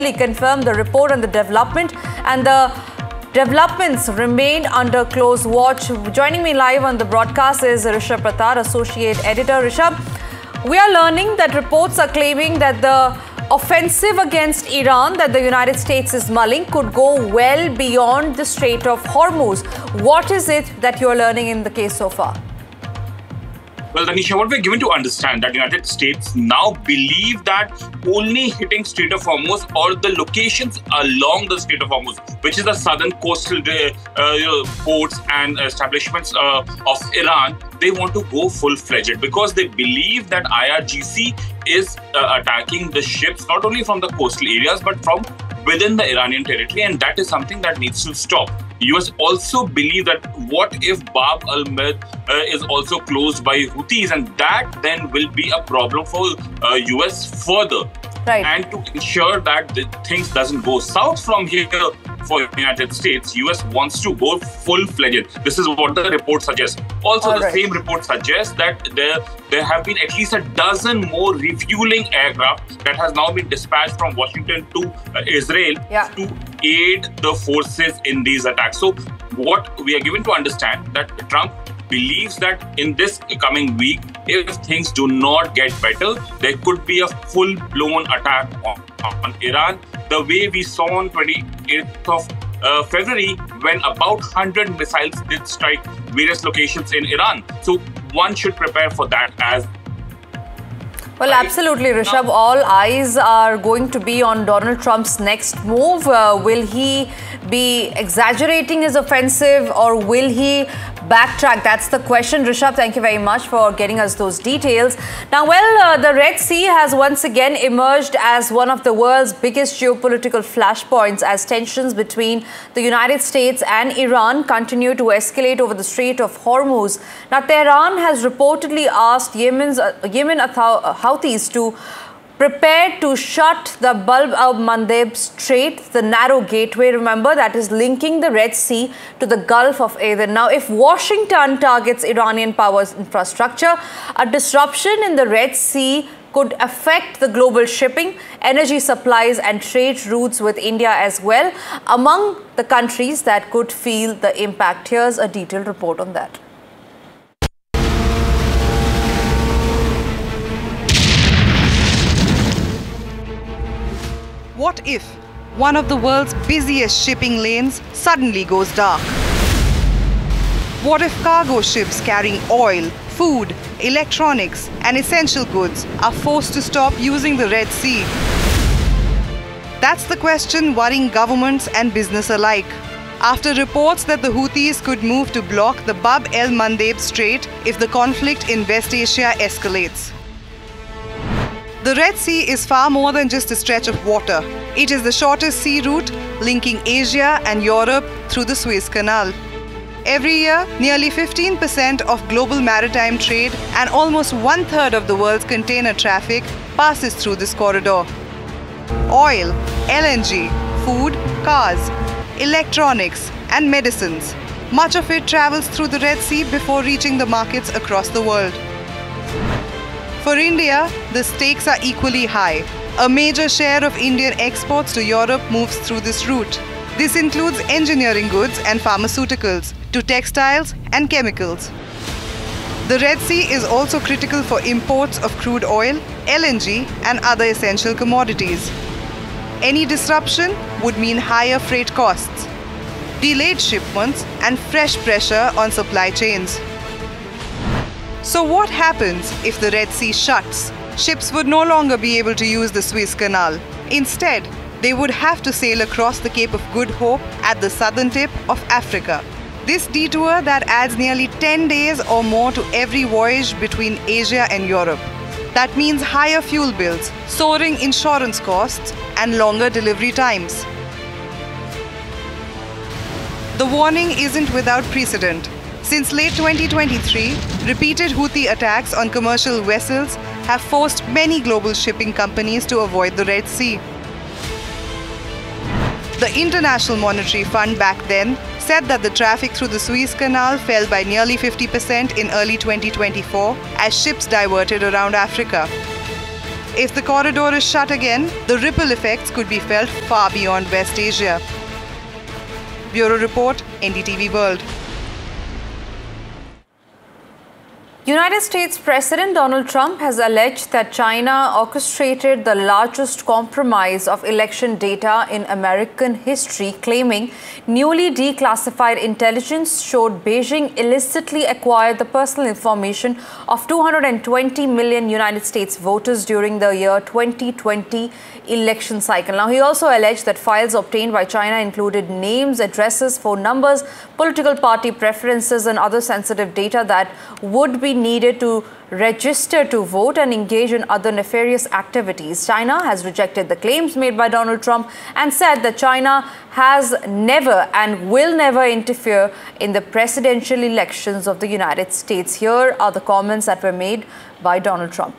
confirmed the report on the development, and the developments remain under close watch. Joining me live on the broadcast is Rishabh Pratar, Associate Editor. Rishabh, we are learning that reports are claiming that the offensive against Iran that the United States is mulling could go well beyond the Strait of Hormuz. What is it that you are learning in the case so far? Well, Tanisha, what we're given to understand that United States now believe that only hitting Strait of Hormuz or the locations along the Strait of Hormuz, which is the southern coastal ports and establishments of Iran, they want to go full-fledged because they believe that IRGC is attacking the ships not only from the coastal areas but from within the Iranian territory, and that is something that needs to stop. US also believe that what if Bab al-Mandeb is also closed by Houthis, and that then will be a problem for US further. Right. And to ensure that the things doesn't go south from here for United States, US wants to go full-fledged. This is what the report suggests. Also, the same report suggests that there have been at least a dozen more refueling aircraft that has now been dispatched from Washington to Israel to aid the forces in these attacks. So what we are given to understand that Trump believes that in this coming week, if things do not get better, there could be a full-blown attack on Iran, the way we saw on 28th of February when about 100 missiles did strike various locations in Iran. So one should prepare for that as well, absolutely, Rishabh. All eyes are going to be on Donald Trump's next move. Will he be exaggerating his offensive or will he backtrack? That's the question. Rishabh, thank you very much for getting us those details. Now, the Red Sea has once again emerged as one of the world's biggest geopolitical flashpoints as tensions between the United States and Iran continue to escalate over the Strait of Hormuz. Now, Tehran has reportedly asked Yemen Houthis to prepare to shut the Bab al-Mandeb Strait, the narrow gateway, remember, that is linking the Red Sea to the Gulf of Aden. Now, if Washington targets Iranian power infrastructure, a disruption in the Red Sea could affect the global shipping, energy supplies and trade routes with India as well, among the countries that could feel the impact. Here's a detailed report on that. What if one of the world's busiest shipping lanes suddenly goes dark? What if cargo ships carrying oil, food, electronics, and essential goods are forced to stop using the Red Sea? That's the question worrying governments and business alike, after reports that the Houthis could move to block the Bab el-Mandeb Strait if the conflict in West Asia escalates. The Red Sea is far more than just a stretch of water. It is the shortest sea route linking Asia and Europe through the Suez Canal. Every year, nearly 15% of global maritime trade and almost one-third of the world's container traffic passes through this corridor. Oil, LNG, food, cars, electronics, and medicines. Much of it travels through the Red Sea before reaching the markets across the world. For India, the stakes are equally high. A major share of Indian exports to Europe moves through this route. This includes engineering goods and pharmaceuticals, to textiles and chemicals. The Red Sea is also critical for imports of crude oil, LNG, and other essential commodities. Any disruption would mean higher freight costs, delayed shipments, and fresh pressure on supply chains. So what happens if the Red Sea shuts? Ships would no longer be able to use the Suez Canal. Instead, they would have to sail across the Cape of Good Hope at the southern tip of Africa. This detour that adds nearly 10 days or more to every voyage between Asia and Europe. That means higher fuel bills, soaring insurance costs, and longer delivery times. The warning isn't without precedent. Since late 2023, repeated Houthi attacks on commercial vessels have forced many global shipping companies to avoid the Red Sea. The International Monetary Fund back then said that the traffic through the Suez Canal fell by nearly 50% in early 2024 as ships diverted around Africa. If the corridor is shut again, the ripple effects could be felt far beyond West Asia. Bureau Report, NDTV World. United States President Donald Trump has alleged that China orchestrated the largest compromise of election data in American history, claiming newly declassified intelligence showed Beijing illicitly acquired the personal information of 220 million United States voters during the year 2020 election cycle. Now, he also alleged that files obtained by China included names, addresses, phone numbers, political party preferences, and other sensitive data that would be needed to register to vote and engage in other nefarious activities. China has rejected the claims made by Donald Trump and said that China has never and will never interfere in the presidential elections of the United States. Here are the comments that were made by Donald Trump.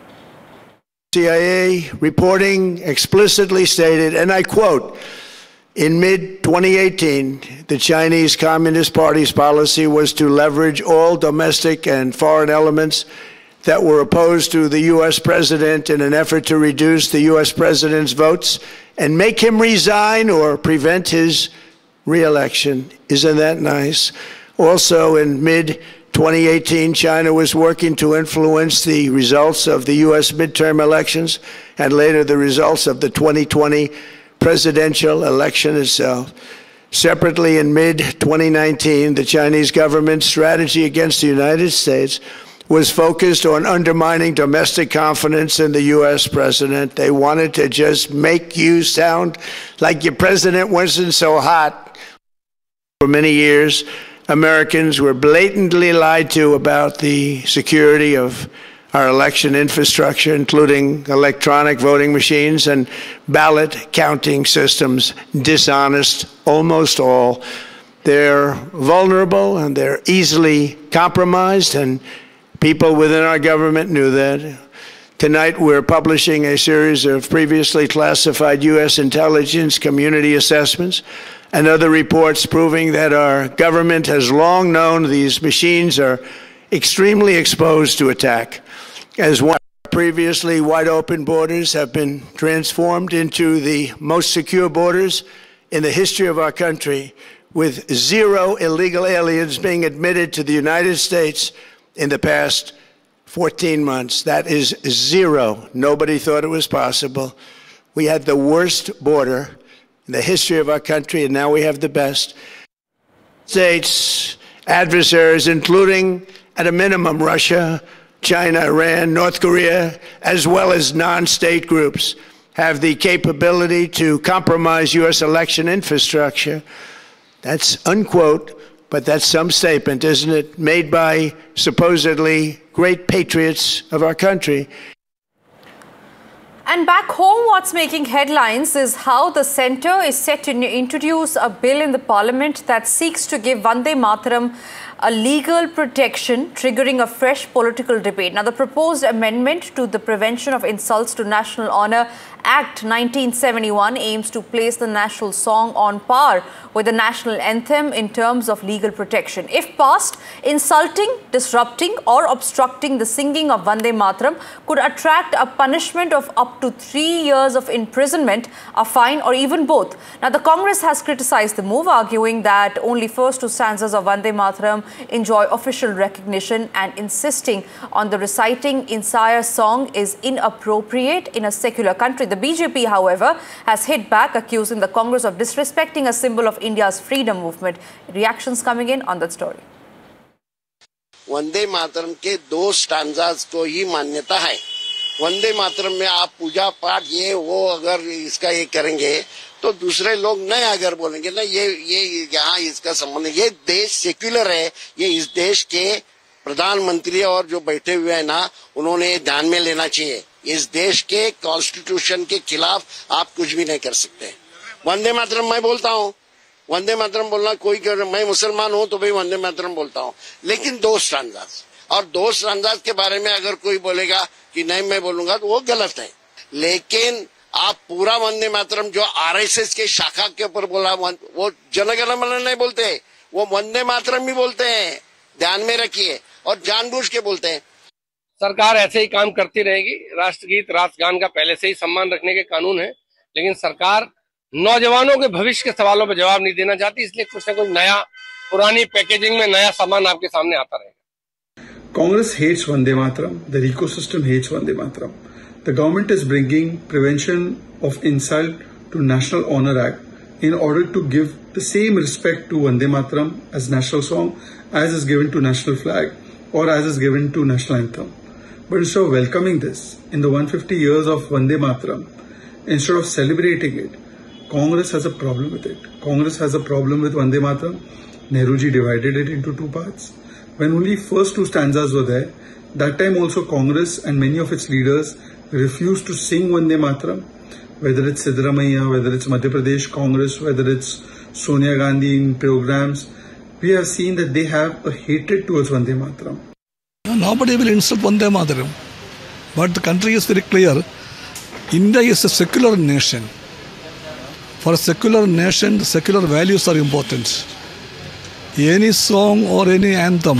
CIA reporting explicitly stated, and I quote, in mid-2018, the Chinese Communist Party's policy was to leverage all domestic and foreign elements that were opposed to the U.S. president in an effort to reduce the U.S. president's votes and make him resign or prevent his re-election. Isn't that nice? Also, in mid-2018, China was working to influence the results of the U.S. midterm elections and later the results of the 2020 presidential election itself. Separately, in mid-2019, the Chinese government's strategy against the United States was focused on undermining domestic confidence in the U.S. president. They wanted to just make you sound like your president wasn't so hot. For many years, Americans were blatantly lied to about the security of our election infrastructure, including electronic voting machines and ballot counting systems, dishonest, almost all. They're vulnerable and they're easily compromised, and people within our government knew that. Tonight, we're publishing a series of previously classified U.S. intelligence community assessments and other reports proving that our government has long known these machines are extremely exposed to attack. As one, previously wide open borders have been transformed into the most secure borders in the history of our country, with 0 illegal aliens being admitted to the United States in the past 14 months. That is 0. Nobody thought it was possible. We had the worst border in the history of our country, and now we have the best. States adversaries, including, at a minimum, Russia, China, Iran, North Korea, as well as non-state groups, have the capability to compromise U.S. election infrastructure. That's unquote, but that's some statement, isn't it? Made by supposedly great patriots of our country. And back home, what's making headlines is how the centre is set to introduce a bill in the parliament that seeks to give Vande Mataram a legal protection, triggering a fresh political debate. Now, the proposed amendment to the Prevention of Insults to National Honour Act 1971 aims to place the national song on par with the national anthem in terms of legal protection. If passed, insulting, disrupting or obstructing the singing of Vande Mataram could attract a punishment of up to 3 years of imprisonment, a fine or even both. Now, the Congress has criticised the move, arguing that only first 2 stanzas of Vande Mataram enjoy official recognition and insisting on the reciting entire song is inappropriate in a secular country. The BJP, however, has hit back, accusing the Congress of disrespecting a symbol of India's freedom movement. Reactions coming in on that story. Vande Mataram के 2 stanzas को ही मान्यता है। वंदे मातरम में आप पूजा पाठ ये वो अगर इसका ये करेंगे तो दूसरे लोग नहीं अगर बोलेंगे ना ये यहाँ इसका संबंध, ये देश सेक्युलर है, ये इस देश के प्रधानमंत्री और जो बैठे हुए हैं ना उन्होंने ध्यान में लेना चाहिए। इस देश के कॉन्स्टिट्यूशन के खिलाफ आप कुछ भी नहीं कर सकते। वंदे मातरम मैं बोलता हूँ, वंदे मातरम बोलना कोई कर, मैं मुसलमान हूँ तो भाई वंदे मातरम बोलता हूँ, लेकिन 2 स्टैंजास और 2 स्टैंजास के बारे में अगर कोई बोलेगा कि नहीं मैं बोलूंगा तो वो गलत है। लेकिन आप पूरा वंदे मातरम जो आरएसएस के शाखा के ऊपर बोला वो जनगण मन नहीं बोलते, वो वंदे मातरम ही बोलते हैं, ध्यान में रखिए, और जानबूझ के बोलते हैं। सरकार ऐसे ही काम करती रहेगी। राष्ट्रगीत राष्ट्रगान का पहले से ही सम्मान रखने के कानून है, लेकिन सरकार नौजवानों के भविष्य के सवालों पर जवाब नहीं देना चाहती, इसलिए कुछ न कुछ नया, पुरानी पैकेजिंग में नया सामान आपके सामने आता रहेगा। Congress hates Vande Mataram. Their ecosystem hates Vande Mataram. The government is bringing Prevention of Insult to National Honor Act in order to give the same respect to Vande Mataram as national song as is given to national flag or as is given to national anthem. But instead of welcoming this in the 150 years of Vande Mataram, instead of celebrating it, Congress has a problem with it. Congress has a problem with Vande Mataram. Nehruji divided it into two parts. When only first two stanzas were there, that time also Congress and many of its leaders refused to sing Vande Mataram. Whether it's Siddaramaiah, whether it's Madhya Pradesh Congress, whether it's Sonia Gandhi in programs, we have seen that they have a hatred towards Vande Mataram. Nobody will insult Vande Mataram. But the country is very clear. India is a secular nation. For a secular nation, the secular values are important. Any song or any anthem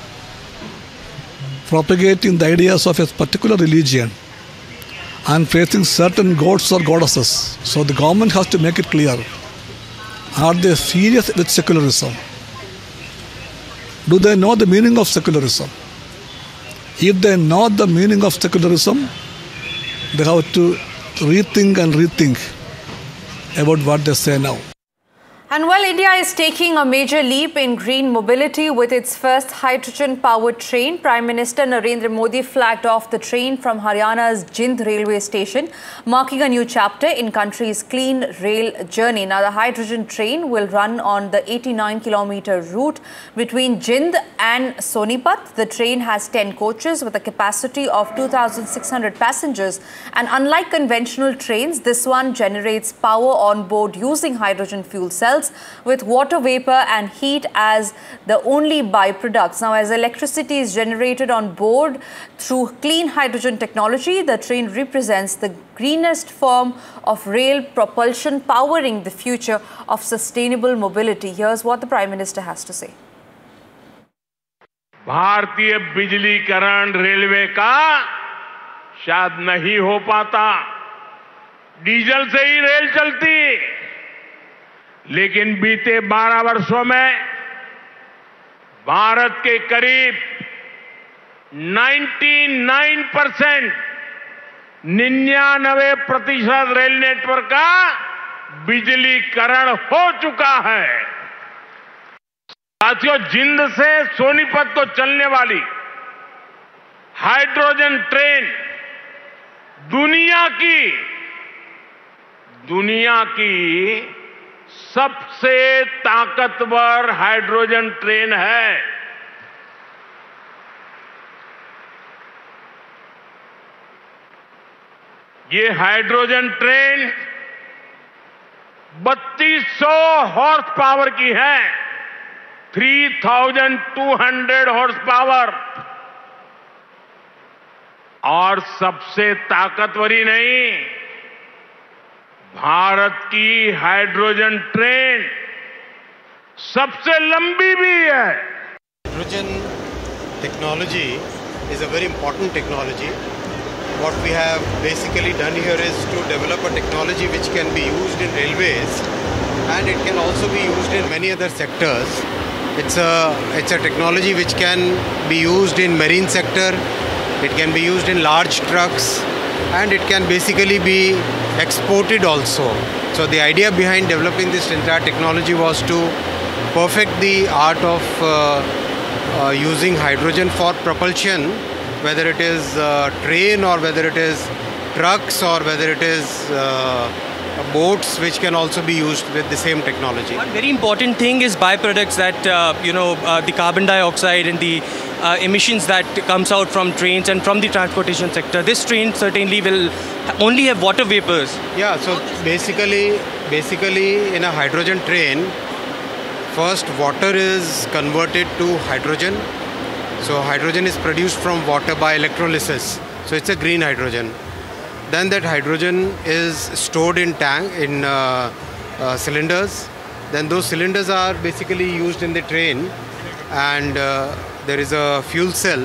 propagating the ideas of a particular religion and facing certain gods or goddesses. So the government has to make it clear. Are they serious with secularism? Do they know the meaning of secularism? If they know the meaning of secularism, they have to rethink about what they say now. And while India is taking a major leap in green mobility with its first hydrogen-powered train, Prime Minister Narendra Modi flagged off the train from Haryana's Jind railway station, marking a new chapter in country's clean rail journey. Now, the hydrogen train will run on the 89-kilometer route between Jind and Sonipat. The train has 10 coaches with a capacity of 2,600 passengers. And unlike conventional trains, this one generates power on board using hydrogen fuel cells, with water vapor and heat as the only byproducts. Now, as electricity is generated on board through clean hydrogen technology, the train represents the greenest form of rail propulsion, powering the future of sustainable mobility. Here's what the Prime Minister has to say. भारतीय बिजलीकरण railway का शायद नहीं हो पाता, diesel से ही rail चलती, लेकिन बीते 12 वर्षों में भारत के करीब 99% रेल नेटवर्क का बिजलीकरण हो चुका है। साथियों, जिंद से सोनीपत को चलने वाली हाइड्रोजन ट्रेन दुनिया की सबसे ताकतवर हाइड्रोजन ट्रेन है। ये हाइड्रोजन ट्रेन 3200 हॉर्स पावर की है, 3200 हॉर्स पावर। और सबसे ताकतवर ही नहीं, भारत की हाइड्रोजन ट्रेन सबसे लंबी भी है। Hydrogen technology is a very important technology. What we have basically done here is to develop a technology which can be used in railways, and it can also be used in many other sectors. It's a technology which can be used in marine sector, it can be used in large trucks, and it can basically be exported also. So the idea behind developing this entire technology was to perfect the art of using hydrogen for propulsion, whether it is train or whether it is trucks or whether it is boats, which can also be used with the same technology. One very important thing is byproducts that the carbon dioxide and the emissions that comes out from trains and from the transportation sector. This train certainly will only have water vapors. Yeah, so basically in a hydrogen train, first water is converted to hydrogen. So hydrogen is produced from water by electrolysis. So it's a green hydrogen. Then that hydrogen is stored in cylinders. Then those cylinders are basically used in the train, and there is a fuel cell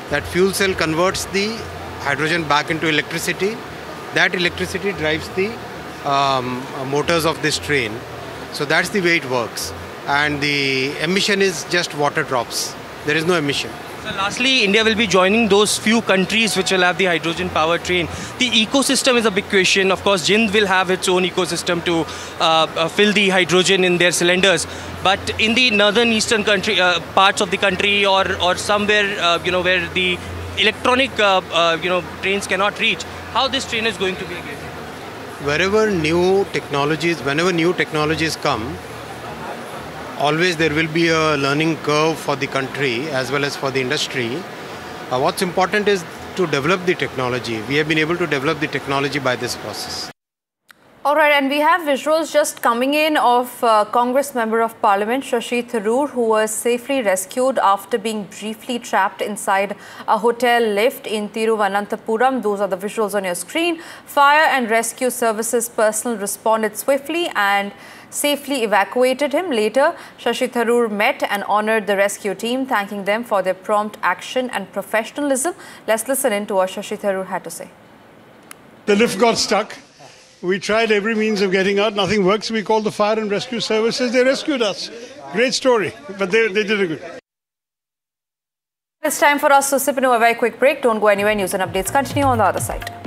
That fuel cell converts the hydrogen back into electricity. That electricity drives the motors of this train. So that's the way it works. And the emission is just water drops. There is no emission. So lastly, India will be joining those few countries which will have the hydrogen power train. The ecosystem is a big question. Of course, Jind will have its own ecosystem to fill the hydrogen in their cylinders. But in the northern eastern country parts of the country, or somewhere where the electronic trains cannot reach, how this train is going to be again? Whenever new technologies come, always there will be a learning curve for the country as well as for the industry. What's important is to develop the technology. We have been able to develop the technology by this process. All right, and we have visuals just coming in of Congress Member of Parliament Shashi Tharoor, who was safely rescued after being briefly trapped inside a hotel lift in Thiruvananthapuram. Those are the visuals on your screen. Fire and Rescue Services personnel responded swiftly and safely evacuated him. Later, Shashi Tharoor met and honoured the rescue team, thanking them for their prompt action and professionalism. Let's listen in to what Shashi Tharoor had to say. The lift got stuck. We tried every means of getting out. Nothing works. We called the Fire and Rescue Services. They rescued us. Great story. But they did a good. It's time for us to sip into a very quick break. Don't go anywhere. News and updates continue on the other side.